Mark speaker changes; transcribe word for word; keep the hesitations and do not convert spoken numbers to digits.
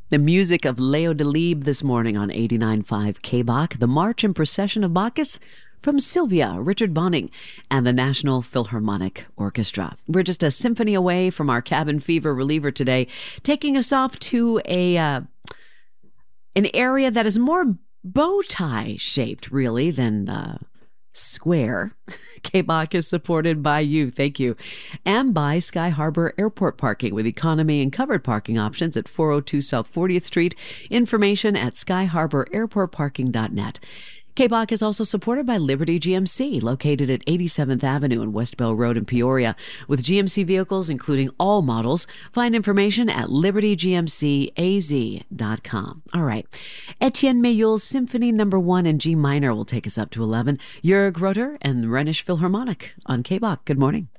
Speaker 1: The music of Leo Delibes this morning on eighty-nine point five K B A C, the March and Procession of Bacchus from Sylvia, Richard Bonning, and the National Philharmonic Orchestra. We're just a symphony away from our cabin fever reliever today, taking us off to a uh, an area that is more bow tie shaped, really, than uh, square. K B A C is supported by you, thank you, and by Sky Harbor Airport Parking with economy and covered parking options at four oh two South fortieth Street. Information at sky harbor airport parking dot net. K B A C is also supported by Liberty G M C, located at eighty-seventh Avenue and West Bell Road in Peoria. With G M C vehicles, including all models, find information at liberty g m c a z dot com. All right. Etienne Mayul's Symphony Number One in G minor will take us up to eleven. Jörg Rotter and the Rhenish Philharmonic on K B A C. Good morning.